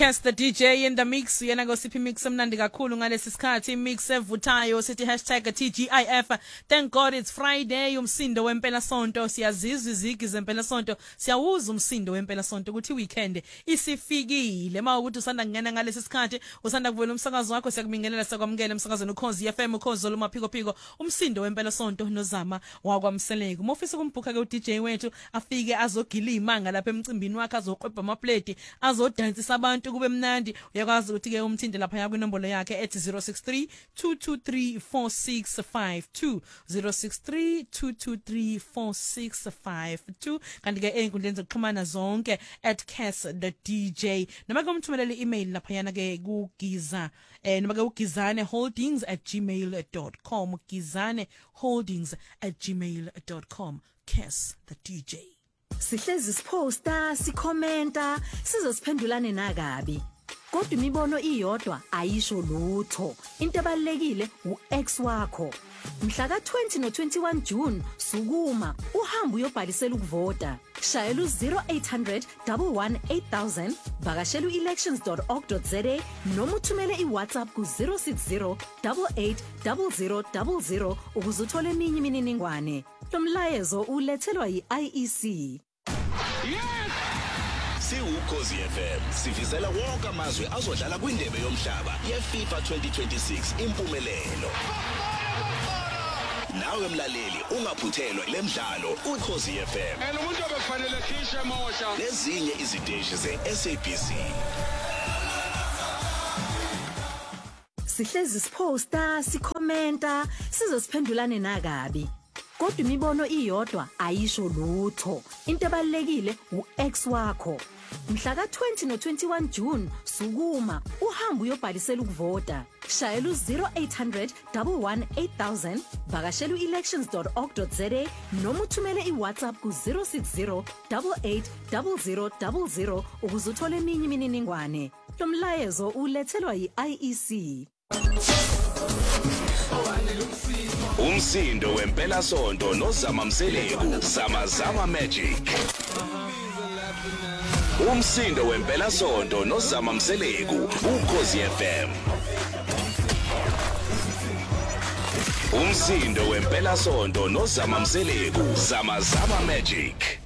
Cass the DJ in the mix yena ngosiphi mix emnandi kakhulu ngalesi sikhathi mix evuthayo sithi #TGIF. Thank God it's Friday, umsindo wempela sonto. Siyazizwa izigi zempela sonto, siyawuza umsindo wempela sonto ukuthi weekend isifikile. Mawukuthi usanda kungena ngalesi sikhathi, usanda kuvela umsakazo wakho, siyakubingelela sakwamukela umsakazweni Ukhozi FM, Ukhozi Maphiko Phiko, umsindo wempela sonto noZama wakwamseleko. Mofisa kumbhuka ke uDJ wethu afike azogila imanga lapha emcimbini wakhe, azoqwebha amaplate, azodansisa abantu kube mnandi. Uyakwazi ukuthi ke umthinde lapha yakho inombolo yakhe ethi 063 223 4652 063 223 4652. Kanti ke einkundleni zokuxhumana zonke @Cass the DJ. Noma ke umthumelele email lapha yana ke kugiza noma ke ugizane.holdings@gmail.com gizane.holdings@gmail.com. Cass the DJ. Sihlezi siposta, sikhomenta, sizosiphendulane nakabi. Kodwa imibono iyodwa ayisho lutho. Into ebalekile uX wakho. Mhla ka-20 no-21 June sukuma uhamba uyobhalisela ukuvota. Shayela u-0800 118 8000, vakashela u-elections.org.za noma uthumele iWhatsApp ku-060 88 0000 ukuze uthole eminye imininingwane. Lo mlayezo ulethelwa yi-IEC. Ukhozi FM sifisela wonke amazwe azodlala kwindebe yomhlaba yeFIFA 2026 impumelelo. Nawe mlaleli ungaphuthelwa lemidlalo Ukhozi FM. Umuntu obefanele khishe emosha. Lezinye iziteshi zeSABC. Sihlezi siposta, sikhomenta, sizosiphendulane nakabi. Kodwa imibono iyodwa ayisho lutho. Into ebalekile uX wakho. Mhla ka-20 no-21 June sukuma uhamba uyobhalisela ukuvota. Shayela u-0800 118 8000, vakashela u-elections.org.za noma uthumele iWhatsApp ku-060 88 0000 ukuze uthole eminye imininingwane. Lo mlayezo ulethelwa yi-IEC. Umsindo wempela sonto noZama Mseleku, Zama Magic. Umsindo wempela sonto noZama Mseleku, Ukhozi FM. Umsindo wempela sonto noZama Mseleku, Zama Magic.